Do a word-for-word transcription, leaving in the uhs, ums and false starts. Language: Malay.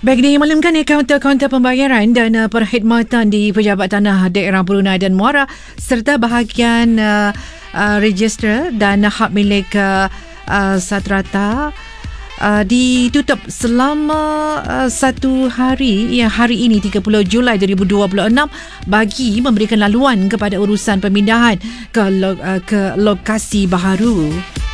Baik, dimaklumkan kaunter-kaunter pembayaran dan uh, perkhidmatan di Pejabat Tanah Daerah Brunei dan Muara serta bahagian uh, uh, register dan hak milik uh, uh, Satrata uh, ditutup selama uh, satu hari, ya, hari ini tiga puluh Julai dua ribu dua puluh enam bagi memberikan laluan kepada urusan pemindahan ke, lo, uh, ke lokasi baharu.